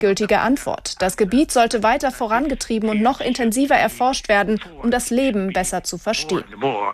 Gültige Antwort: Das Gebiet sollte weiter vorangetrieben und noch intensiver erforscht werden, um das Leben besser zu verstehen.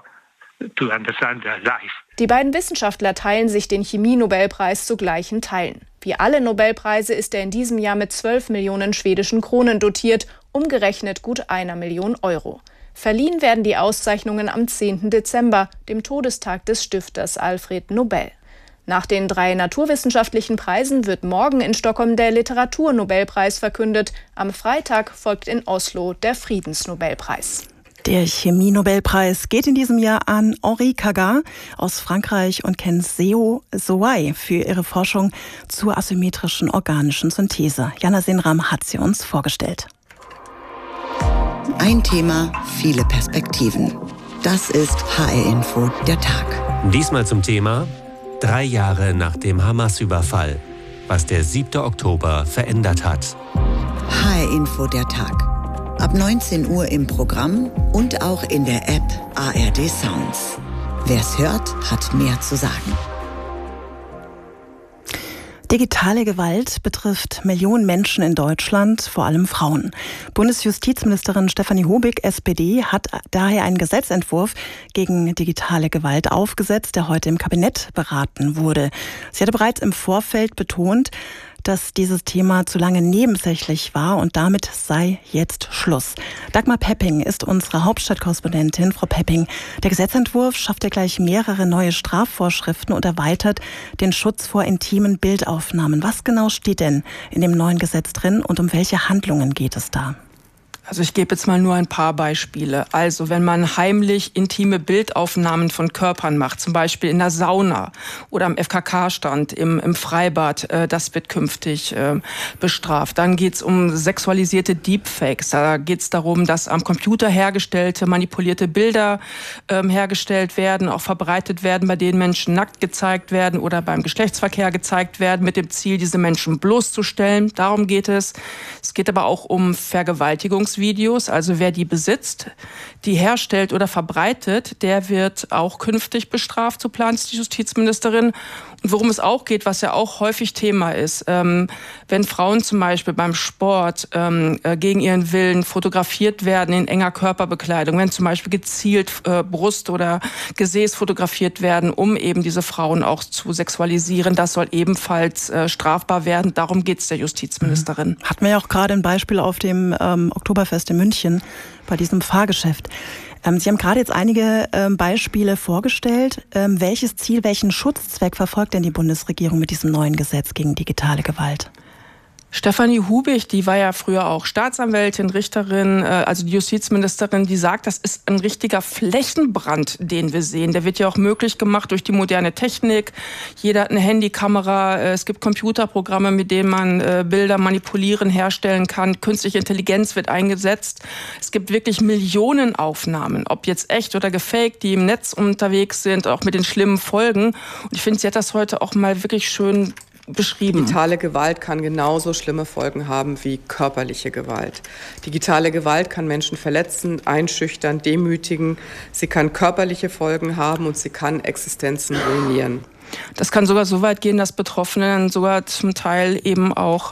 Die beiden Wissenschaftler teilen sich den Chemie-Nobelpreis zu gleichen Teilen. Wie alle Nobelpreise ist er in diesem Jahr mit 12 Millionen schwedischen Kronen dotiert, umgerechnet gut 1 Million Euro. Verliehen werden die Auszeichnungen am 10. Dezember, dem Todestag des Stifters Alfred Nobel. Nach den 3 naturwissenschaftlichen Preisen wird morgen in Stockholm der Literaturnobelpreis verkündet. Am Freitag folgt in Oslo der Friedensnobelpreis. Der Chemie-Nobelpreis geht in diesem Jahr an Henri Kagar aus Frankreich und Kenseo Soai für ihre Forschung zur asymmetrischen organischen Synthese. Jana Sinram hat sie uns vorgestellt. Ein Thema, viele Perspektiven. Das ist HR Info, der Tag. Diesmal zum Thema 3 Jahre nach dem Hamas-Überfall, was der 7. Oktober verändert hat. HR Info, der Tag. Ab 19 Uhr im Programm und auch in der App ARD Sounds. Wer's hört, hat mehr zu sagen. Digitale Gewalt betrifft Millionen Menschen in Deutschland, vor allem Frauen. Bundesjustizministerin Stefanie Hubig, SPD, hat daher einen Gesetzentwurf gegen digitale Gewalt aufgesetzt, der heute im Kabinett beraten wurde. Sie hatte bereits im Vorfeld betont, dass dieses Thema zu lange nebensächlich war und damit sei jetzt Schluss. Dagmar Pepping ist unsere Hauptstadtkorrespondentin. Frau Pepping, der Gesetzentwurf schafft ja gleich mehrere neue Strafvorschriften und erweitert den Schutz vor intimen Bildaufnahmen. Was genau steht denn in dem neuen Gesetz drin und um welche Handlungen geht es da? Also ich gebe jetzt mal nur ein paar Beispiele. Also wenn man heimlich intime Bildaufnahmen von Körpern macht, zum Beispiel in der Sauna oder am FKK-Stand, im Freibad, das wird künftig bestraft. Dann geht es um sexualisierte Deepfakes. Da geht es darum, dass am Computer hergestellte, manipulierte Bilder hergestellt werden, auch verbreitet werden, bei denen Menschen nackt gezeigt werden oder beim Geschlechtsverkehr gezeigt werden, mit dem Ziel, diese Menschen bloßzustellen. Darum geht es. Es geht aber auch um Vergewaltigungsvideos, also wer die besitzt, die herstellt oder verbreitet, der wird auch künftig bestraft, so plant die Justizministerin. Und worum es auch geht, was ja auch häufig Thema ist, wenn Frauen zum Beispiel beim Sport gegen ihren Willen fotografiert werden in enger Körperbekleidung, wenn zum Beispiel gezielt Brust oder Gesäß fotografiert werden, um eben diese Frauen auch zu sexualisieren, das soll ebenfalls strafbar werden. Darum geht es der Justizministerin. Hatten wir ja auch gerade ein Beispiel auf dem Oktoberfest in München bei diesem Fahrgeschäft. Sie haben gerade jetzt einige Beispiele vorgestellt. Welches Ziel, welchen Schutzzweck verfolgt denn die Bundesregierung mit diesem neuen Gesetz gegen digitale Gewalt? Stefanie Hubig, die war ja früher auch Staatsanwältin, Richterin, also die Justizministerin, die sagt, das ist ein richtiger Flächenbrand, den wir sehen. Der wird ja auch möglich gemacht durch die moderne Technik. Jeder hat eine Handykamera, es gibt Computerprogramme, mit denen man Bilder manipulieren, herstellen kann. Künstliche Intelligenz wird eingesetzt. Es gibt wirklich Millionen Aufnahmen, ob jetzt echt oder gefaked, die im Netz unterwegs sind, auch mit den schlimmen Folgen. Und ich finde, sie hat das heute auch mal wirklich schön beschrieben. Digitale Gewalt kann genauso schlimme Folgen haben wie körperliche Gewalt. Digitale Gewalt kann Menschen verletzen, einschüchtern, demütigen. Sie kann körperliche Folgen haben und sie kann Existenzen ruinieren. Das kann sogar so weit gehen, dass Betroffene dann sogar zum Teil eben auch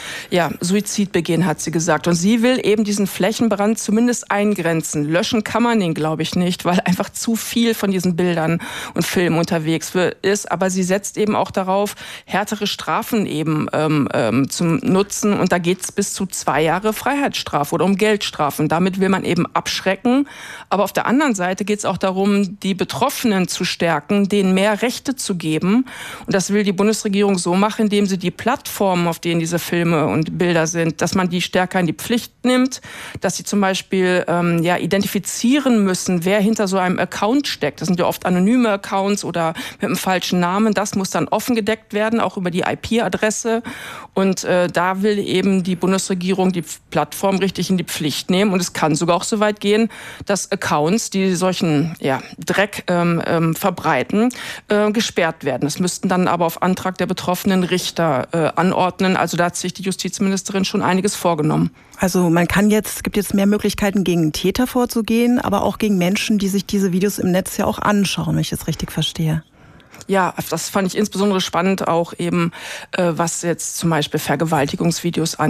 Suizid begehen, hat sie gesagt. Und sie will eben diesen Flächenbrand zumindest eingrenzen. Löschen kann man ihn, glaube ich, nicht, weil einfach zu viel von diesen Bildern und Filmen unterwegs ist. Aber sie setzt eben auch darauf, härtere Strafen eben zum Nutzen. Und da geht es bis zu 2 Jahre Freiheitsstrafe oder um Geldstrafen. Damit will man eben abschrecken. Aber auf der anderen Seite geht es auch darum, die Betroffenen zu stärken, denen mehr Rechte zu geben. Und das will die Bundesregierung so machen, indem sie die Plattformen, auf denen diese Filme und Bilder sind, dass man die stärker in die Pflicht nimmt, dass sie zum Beispiel identifizieren müssen, wer hinter so einem Account steckt. Das sind ja oft anonyme Accounts oder mit einem falschen Namen. Das muss dann offen gedeckt werden, auch über die IP-Adresse. Und da will eben die Bundesregierung die Plattform richtig in die Pflicht nehmen. Und es kann sogar auch so weit gehen, dass Accounts, die solchen Dreck verbreiten, gesperrt werden. Das müssten dann aber auf Antrag der betroffenen Richter anordnen. Also da hat sich die Justizministerin schon einiges vorgenommen. Also es gibt jetzt mehr Möglichkeiten, gegen Täter vorzugehen, aber auch gegen Menschen, die sich diese Videos im Netz ja auch anschauen, wenn ich das richtig verstehe. Ja, das fand ich insbesondere spannend, auch eben, was jetzt zum Beispiel Vergewaltigungsvideos angeht.